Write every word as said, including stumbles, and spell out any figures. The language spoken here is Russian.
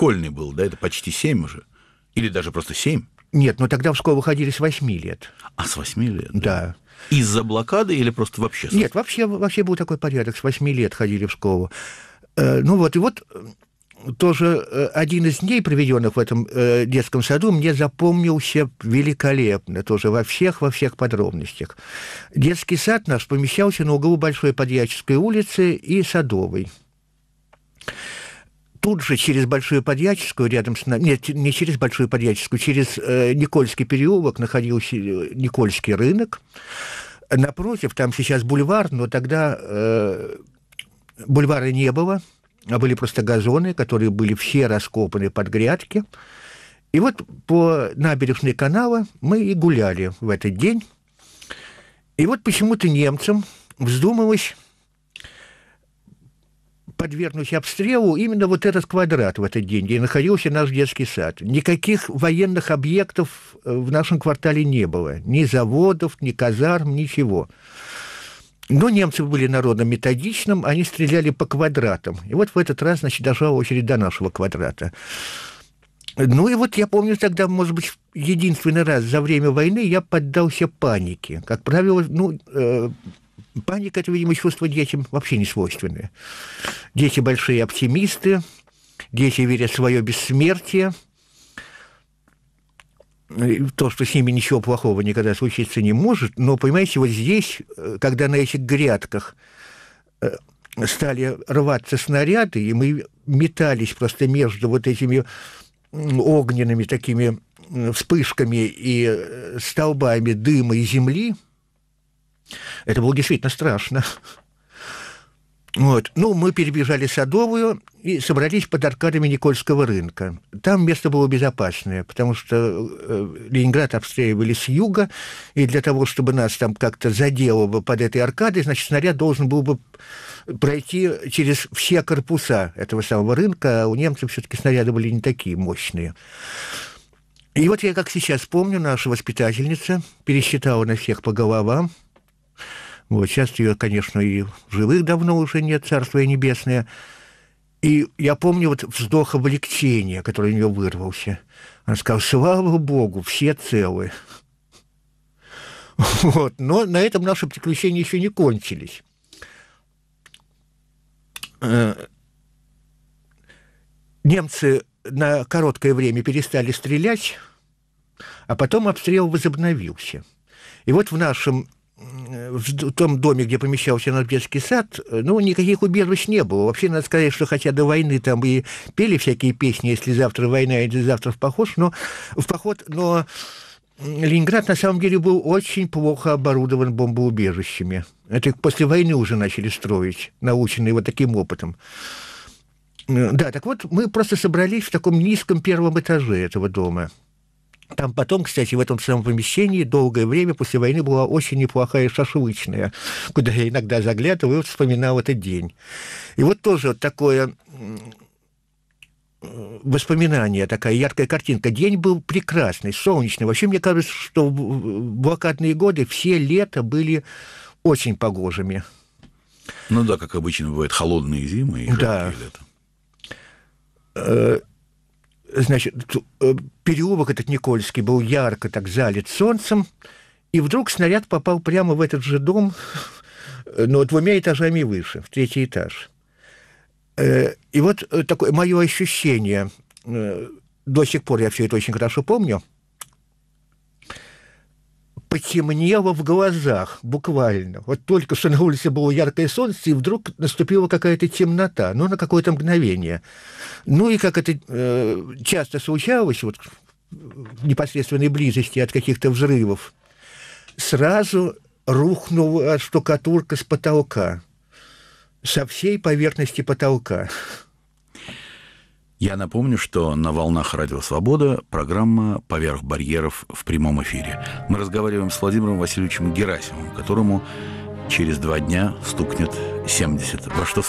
школьный был, да? Это почти семь уже? Или даже просто семь? Нет, но тогда в школу ходили с восьми лет. А, с восьми лет? Да. да. Из-за блокады или просто вообще? Нет, вообще, вообще был такой порядок. С восьми лет ходили в школу. Ну вот, и вот тоже один из дней, проведенных в этом детском саду, мне запомнился великолепно, тоже во всех, во всех подробностях. Детский сад наш помещался на углу Большой Подьяческой улицы и Садовой. Тут же через Большую Подьяческую, рядом с нами, нет, не через Большую Подьяческую, через э, Никольский переулок находился Никольский рынок. Напротив, там сейчас бульвар, но тогда э, бульвара не было, а были просто газоны, которые были все раскопаны под грядки. И вот по набережной канала мы и гуляли в этот день. И вот почему-то немцам вздумалось подвергнуть обстрелу именно вот этот квадрат в этот день, где находился наш детский сад. Никаких военных объектов в нашем квартале не было. Ни заводов, ни казарм, ничего. Но немцы были народом методичным, они стреляли по квадратам. И вот в этот раз, значит, дошла очередь до нашего квадрата. Ну и вот я помню тогда, может быть, единственный раз за время войны я поддался панике. Как правило, ну... Э, Паника – это, видимо, чувство детям вообще не свойственное. Дети большие оптимисты, дети верят в свое бессмертие. То, что с ними ничего плохого никогда случиться не может. Но, понимаете, вот здесь, когда на этих грядках стали рваться снаряды, и мы метались просто между вот этими огненными такими вспышками и столбами дыма и земли, это было действительно страшно. Вот. Ну, мы перебежали Садовую и собрались под аркадами Никольского рынка. Там место было безопасное, потому что э, Ленинград обстреливали с юга, и для того, чтобы нас там как-то задело бы под этой аркадой, значит, снаряд должен был бы пройти через все корпуса этого самого рынка, а у немцев все-таки снаряды были не такие мощные. И вот я, как сейчас помню, наша воспитательница пересчитала на всех по головам. Вот, сейчас ее, конечно, и живых давно уже нет, царство ей небесное. И я помню вот вздох облегчения, который у нее вырвался. Она сказала: слава Богу, все целы. Вот. Но на этом наши приключения еще не кончились. Немцы на короткое время перестали стрелять, а потом обстрел возобновился. И вот в нашем в том доме, где помещался наш детский сад, ну, никаких убежищ не было. Вообще, надо сказать, что хотя до войны там и пели всякие песни, если завтра война, если завтра в поход, но, в поход, но Ленинград, на самом деле, был очень плохо оборудован бомбоубежищами. Это после войны уже начали строить, наученные вот таким опытом. Да, так вот, мы просто собрались в таком низком первом этаже этого дома. Там потом, кстати, в этом самом помещении долгое время после войны была очень неплохая шашлычная, куда я иногда заглядывал и вспоминал этот день. И вот тоже вот такое воспоминание, такая яркая картинка. День был прекрасный, солнечный. Вообще, мне кажется, что в блокадные годы все лета были очень погожими. Ну да, как обычно бывает, холодные зимы и жаркие да. лета. Значит, переулок этот Никольский был ярко так залит солнцем, и вдруг снаряд попал прямо в этот же дом, но двумя этажами выше, в третий этаж. И вот такое мое ощущение, до сих пор я все это очень хорошо помню, потемнело в глазах, буквально. Вот только что на улице было яркое солнце, и вдруг наступила какая-то темнота, ну, на какое-то мгновение. Ну, и как это э, часто случалось, вот в непосредственной близости от каких-то взрывов, сразу рухнула штукатурка с потолка, со всей поверхности потолка. Я напомню, что на волнах Радио Свобода программа «Поверх барьеров» в прямом эфире. Мы разговариваем с Владимиром Васильевичем Герасимовым, которому через два дня стукнет семьдесят. Во что